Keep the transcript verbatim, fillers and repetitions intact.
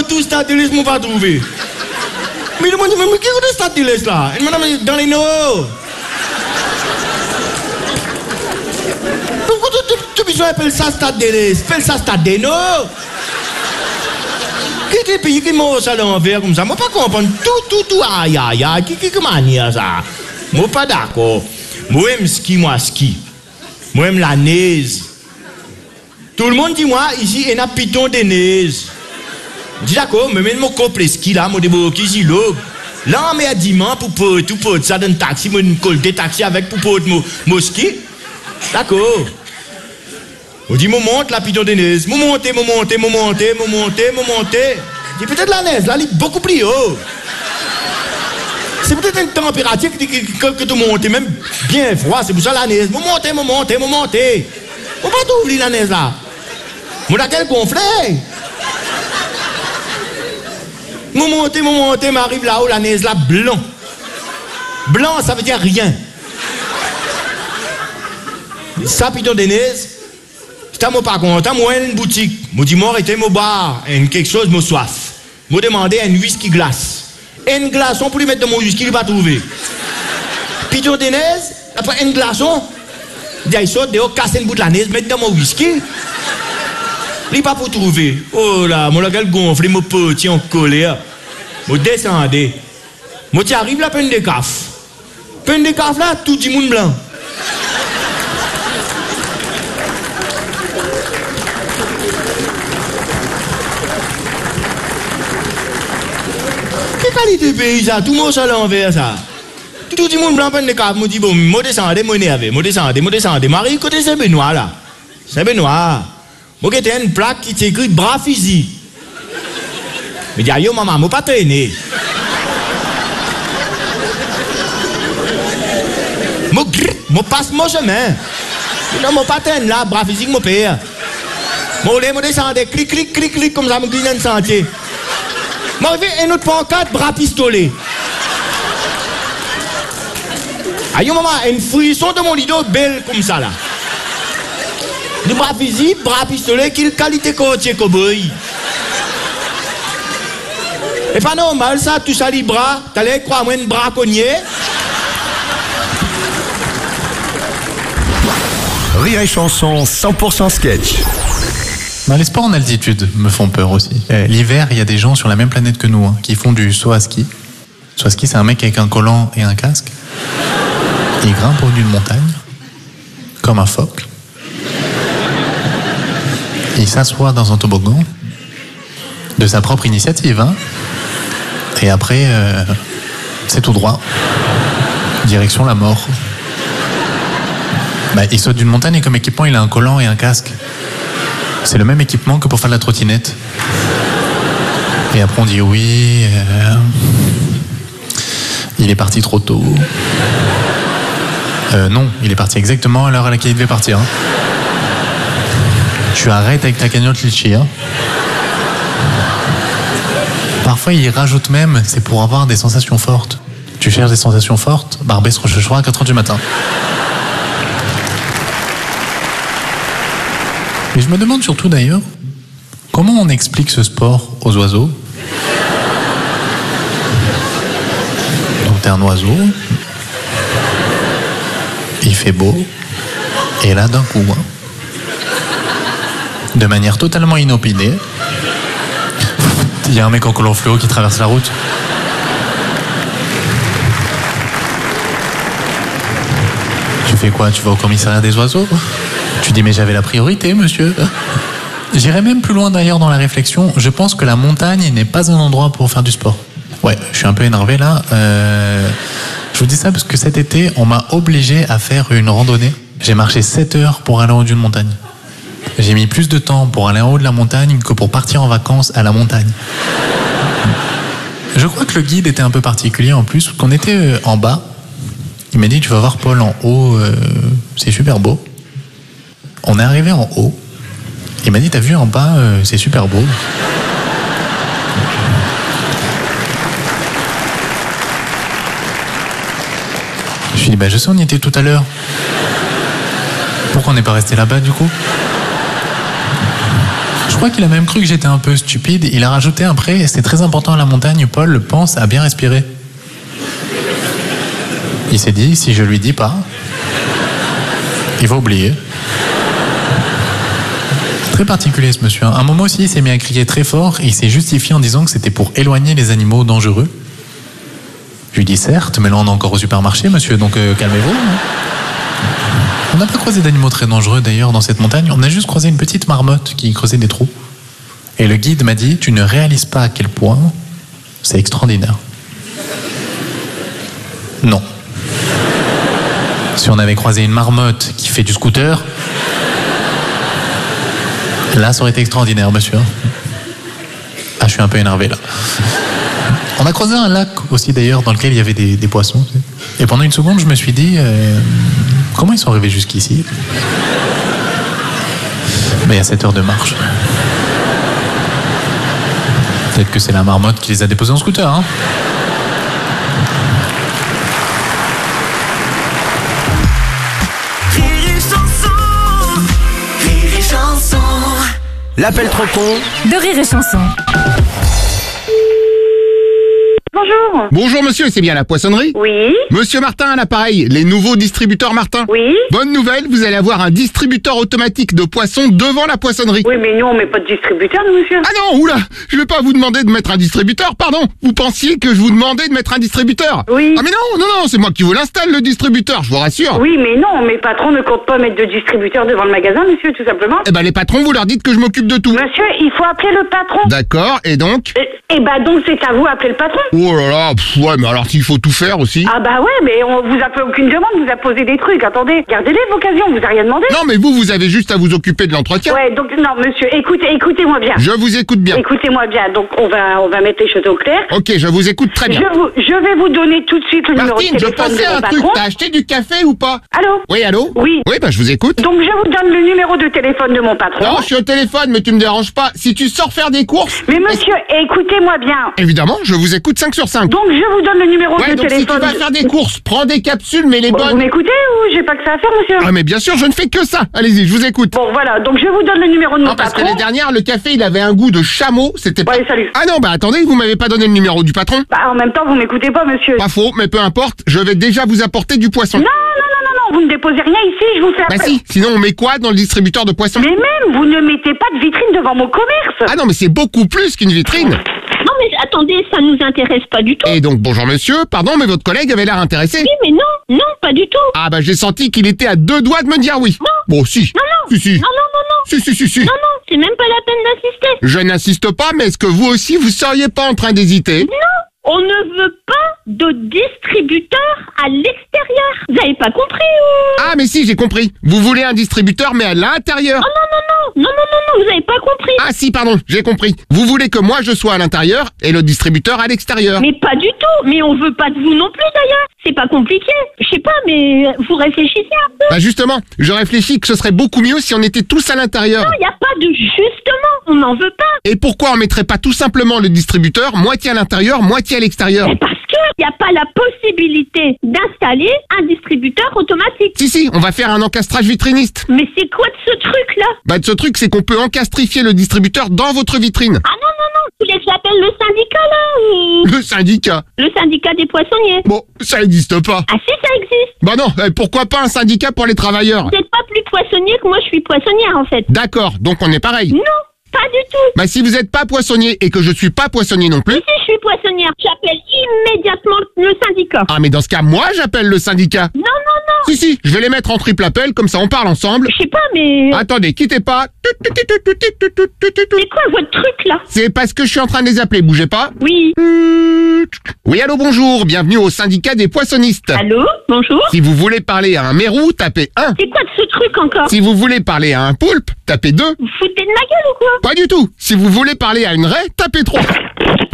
tout stade de l'Est, je ne pas trouvé. Mais le monde dit, mais qui est le stade de l'Est là? Et madame, dans les noms. Pourquoi tu besoin d'appeler ça stade de l'Est? Fais ça stade des noms. Qui est le pays qui m'a ça à l'envers comme ça? Moi, pas comprendre tout, tout, tout, aïe, aïe, aïe, qui est manière ça? Moi, pas d'accord. Moi, j'aime ski, moi, ski. Moi, j'aime la neige. Tout le monde dit, moi, ici, il y a un piton de neige. Je dis d'accord, mais même mon couple ski là, moi, je dis, ici, là. Là, on met à dimanche pour pour tout pour ça dans un taxi, moi, une colle des taxis avec pour pour mon ski. D'accord. On dit, mon monte la piton de neige. Mon monte, mon monte, mon monte, mon monte, mon monte. Je dis, peut-être la neige, là, elle est beaucoup plus haut. C'est peut-être une température que, que, que tu montes, même bien froid, c'est pour ça la neige. Mon monte, mon monte, mon monte. On va t'ouvrir la neige là. Mon a quel gonflé. Mon monte, mon monte, m'arrive là-haut, la neige là, blanc. Blanc, ça veut dire rien. Ça, piton de neige. C'est à moi pas content, moi, une boutique. Moi, dis, moi, arrêtez, moi, bar, quelque chose, moi, soif. Moi, demandez un whisky glace. Un glaçon pour lui mettre dans mon whisky, il va trouver. Piton de neige, après un glaçon, il saute dehors, casse une bout de la neige, mettre dans mon whisky. Il va pas trouver. Oh là, moi, la gueule gonflée, mon petit en colère. Moi, descendez. Moi, tu arrives là, peine de caf. Peine de caf là, tout le monde blanc. Qualité pays ça, tout le monde à l'envers ça. Tout le monde blanc peine de cave, me dit bon, moi descendez, moi énervé, moi descendez, moi descendez. Marie côté Saint-Benoît là. Saint-Benoît. Moi qui une plaque qui t'écrit bras fusil. Me dit aïe maman, moi pas traîner. Moi moi passe mon chemin. Non, moi pas traîner là, bras fusil mon père. Moi moi descendez, clic clic clic clic comme ça me glisse dans le sentier. M'arrive un autre pancarte, bras pistolet. Aïe maman, une frisson de mon lido belle comme ça là. Du bras physique, bras pistolet, quelle qualité côtier cowboy. Et pas normal ça, tout ça les bras, t'allais croire moi un braconnier. Rire et chanson cent pour cent sketch. Bah, les sports en altitude me font peur aussi. Eh, l'hiver, il y a des gens sur la même planète que nous hein, qui font du saut à ski. Saut à ski, c'est un mec avec un collant et un casque. Il grimpe au haut d'une montagne, comme un phoque. Il s'assoit dans un toboggan, de sa propre initiative. Hein. Et après, euh, c'est tout droit. Direction la mort. Bah, il saute d'une montagne et comme équipement, il a un collant et un casque. C'est le même équipement que pour faire de la trottinette. Et après on dit oui, euh, il est parti trop tôt. Euh, non, il est parti exactement à l'heure à laquelle il devait partir. Hein. Tu arrêtes avec ta cagnotte litchi. Hein. Parfois il rajoute même, c'est pour avoir des sensations fortes. Tu cherches des sensations fortes, Barbès Rochechouart à quatre heures du matin. Et je me demande surtout d'ailleurs, comment on explique ce sport aux oiseaux? Donc t'es un oiseau, il fait beau, et là d'un coup, hein, de manière totalement inopinée, il y a un mec en collant fluo qui traverse la route. Tu fais quoi? Tu vas au commissariat des oiseaux? Tu dis mais j'avais la priorité, monsieur. J'irais même plus loin d'ailleurs dans la réflexion. Je pense que la montagne n'est pas un endroit pour faire du sport. Ouais, je suis un peu énervé là. Euh, je vous dis ça parce que cet été, on m'a obligé à faire une randonnée. J'ai marché sept heures pour aller en haut d'une montagne. J'ai mis plus de temps pour aller en haut de la montagne que pour partir en vacances à la montagne. Je crois que le guide était un peu particulier en plus. Qu'on était en bas, il m'a dit tu vas voir Paul en haut, euh, c'est super beau. On est arrivé en haut. Il m'a dit, t'as vu en bas, euh, c'est super beau. Je lui ai dit, bah je sais, on y était tout à l'heure. Pourquoi on n'est pas resté là-bas du coup? Je crois crois qu'il a même cru que j'étais un peu stupide. Il a rajouté après, c'est très important à la montagne, Paul, pense à bien respirer. Il s'est dit, si je lui dis pas, il va oublier. Très particulier ce monsieur. À un moment aussi, il s'est mis à crier très fort et il s'est justifié en disant que c'était pour éloigner les animaux dangereux. Je lui dis certes, mais là on est encore au supermarché, monsieur, donc euh, calmez-vous. On n'a pas croisé d'animaux très dangereux d'ailleurs dans cette montagne. On a juste croisé une petite marmotte qui creusait des trous. Et le guide m'a dit, tu ne réalises pas à quel point c'est extraordinaire. Non. Si on avait croisé une marmotte qui fait du scooter, là ça aurait été extraordinaire, monsieur. Ah, je suis un peu énervé là. On a croisé un lac aussi d'ailleurs dans lequel il y avait des, des poissons. Et pendant une seconde, je me suis dit, euh, comment ils sont arrivés jusqu'ici? Mais il y a sept heures de marche. Peut-être que c'est la marmotte qui les a déposés en scooter, hein. L'appel trop con de Rire et Chanson. Bonjour. Bonjour monsieur, c'est bien la poissonnerie? Oui. Monsieur Martin à l'appareil, les nouveaux distributeurs Martin. Oui. Bonne nouvelle, vous allez avoir un distributeur automatique de poissons devant la poissonnerie. Oui, mais nous, on met pas de distributeur, nous, monsieur. Ah non, oula, je vais pas vous demander de mettre un distributeur, pardon. Vous pensiez que je vous demandais de mettre un distributeur? Oui. Ah mais non, non, non, c'est moi qui vous l'installe le distributeur, je vous rassure. Oui, mais non, mes patrons ne comptent pas mettre de distributeur devant le magasin, monsieur, tout simplement. Eh ben les patrons, vous leur dites que je m'occupe de tout. Monsieur, il faut appeler le patron. D'accord, et donc? Euh, Eh bah donc, c'est à vous appeler le patron. Oh là là, pff, ouais, mais alors s'il faut tout faire aussi. Ah bah ouais, mais on vous a fait aucune demande, vous a posé des trucs. Attendez, gardez-les l'occasion, on vous a rien demandé. Non mais vous, vous avez juste à vous occuper de l'entretien. Ouais, donc non, monsieur, écoutez, écoutez-moi bien. Je vous écoute bien. Écoutez-moi bien. Donc on va, on va mettre les choses au clair. Ok, je vous écoute très bien. Je, vous, je vais vous donner tout de suite le numéro de Martine, je téléphone pensais de à mon un truc, patron. t'as acheté du café ou pas? Allô? Oui, allô? Oui. Oui, bah je vous écoute. Donc je vous donne le numéro de téléphone de mon patron. Non, je suis au téléphone, mais tu me déranges pas. Si tu sors faire des courses... Mais monsieur, écoutez-moi bien. Évidemment, je vous écoute cinq sur cinq. Donc je vous donne le numéro Ouais, de donc si tu téléphone. vas faire des courses, prends des capsules, mais les Bon, vous bonnes... m'écoutez ou j'ai pas que ça à faire, monsieur? Ah mais bien sûr, je ne fais que ça. Allez-y, je vous écoute. Bon, voilà, donc je vous donne le numéro de mon Non, parce que patron. les dernières, le café, il avait un goût de chameau, c'était pas... Ouais, salut. Ah non, bah attendez, vous m'avez pas donné le numéro du patron? Bah, en même temps, vous m'écoutez pas, monsieur. Pas faux, mais peu importe, je vais déjà vous apporter du poisson. Non, non, non, non, non, vous ne déposez rien ici, je vous fais Bah appel. si, sinon on met quoi dans le distributeur de poissons? Mais même, vous ne mettez pas de vitrine devant mon commerce. Ah non, mais c'est beaucoup plus qu'une vitrine. Non mais attendez, ça nous intéresse pas du tout. Et donc, bonjour monsieur, pardon, mais votre collègue avait l'air intéressé. Oui mais non, non, pas du tout. Ah bah j'ai senti qu'il était à deux doigts de me dire oui. Non. Bon, si. Non, non. Si, si. Non, non, non, non. Si, si, si, si. Non, non, c'est même pas la peine d'insister. Je n'insiste pas, mais est-ce que vous aussi, vous seriez pas en train d'hésiter? Non, on ne veut pas de distributeur à l'extérieur. Vous avez pas compris ou... Ah, mais si, j'ai compris. Vous voulez un distributeur, mais à l'intérieur. Oh non, non, non, non, non, non, non, vous avez pas compris. Ah si, pardon, j'ai compris. Vous voulez que moi je sois à l'intérieur et le distributeur à l'extérieur. Mais pas du tout, mais on veut pas de vous non plus d'ailleurs. C'est pas compliqué. Je sais pas, mais vous réfléchissez un peu. Bah justement, je réfléchis que ce serait beaucoup mieux si on était tous à l'intérieur. Non, y a pas de justement, on n'en veut pas. Et pourquoi on mettrait pas tout simplement le distributeur moitié à l'intérieur, moitié à l'extérieur? Mais parce que y a pas la possibilité d'installer un distributeur automatique. Si, si, on va faire un encastrage vitriniste. Mais c'est quoi de ce truc-là? Bah de ce truc, c'est qu'on peut encastrifier le distributeur dans votre vitrine. Ah non, non, non, vous voulez que j'appelle le syndicat, là, ou... Le syndicat. Le syndicat des poissonniers. Bon, ça n'existe pas. Ah si, ça existe. Bah non, eh, pourquoi pas un syndicat pour les travailleurs? Vous n'êtes pas plus poissonnier que moi, je suis poissonnière, en fait. D'accord, donc on est pareil. Non, pas du tout. Bah si vous n'êtes pas poissonnier et que je suis pas poissonnier non plus... Si, si, je suis poissonnière. J'appelle immédiatement le syndicat. Ah mais dans ce cas, moi j'appelle le syndicat. Non, non, non. Si, si, je vais les mettre en triple appel, comme ça on parle ensemble. Je sais pas, mais... Attendez, quittez pas. C'est quoi votre truc, là? C'est parce que je suis en train de les appeler, bougez pas. Oui. Oui, allô, bonjour, bienvenue au syndicat des poissonnistes. Allô? Bonjour? Si vous voulez parler à un mérou, tapez un. C'est quoi de ce truc encore? Si vous voulez parler à un poulpe, tapez deux. Vous foutez de ma gueule ou quoi? Pas du tout. Si vous voulez parler à une raie, tapez trois.